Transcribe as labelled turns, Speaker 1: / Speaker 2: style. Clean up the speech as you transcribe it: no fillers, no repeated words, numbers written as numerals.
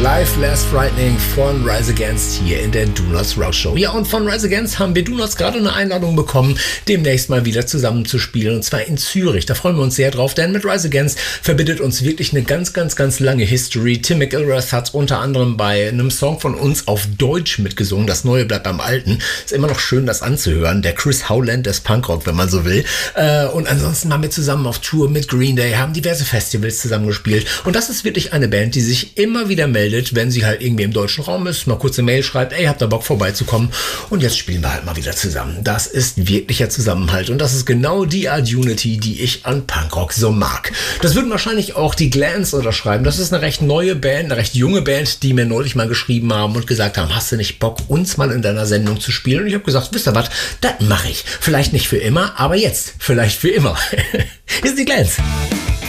Speaker 1: Life Less Frightening von Rise Against hier in der Do Nots Rock Show. Ja, und von Rise Against haben wir Do Nots gerade eine Einladung bekommen, demnächst mal wieder zusammen zu spielen, und zwar in Zürich. Da freuen wir uns sehr drauf, denn mit Rise Against verbindet uns wirklich eine ganz lange History. Tim McIlrath hat unter anderem bei einem Song von uns auf Deutsch mitgesungen. Das Neue bleibt am Alten. Ist immer noch schön, das anzuhören. Der Chris Howland des Punkrock, wenn man so will. Und ansonsten waren wir zusammen auf Tour mit Green Day, haben diverse Festivals zusammengespielt. Und das ist wirklich eine Band, die sich immer wieder meldet, wenn sie halt irgendwie im deutschen Raum ist, mal kurz eine Mail schreibt, ey, habt ihr Bock vorbeizukommen? Und jetzt spielen wir halt mal wieder zusammen. Das ist wirklicher Zusammenhalt und das ist genau die Art Unity, die ich an Punkrock so mag. Das würden wahrscheinlich auch die Glans unterschreiben. Das ist eine recht neue Band, eine recht junge Band, die mir neulich mal geschrieben haben und gesagt haben, hast du nicht Bock, uns mal in deiner Sendung zu spielen? Und ich habe gesagt, wisst ihr was, das mache ich. Vielleicht nicht für immer, aber jetzt vielleicht für immer. Hier sind die Glans.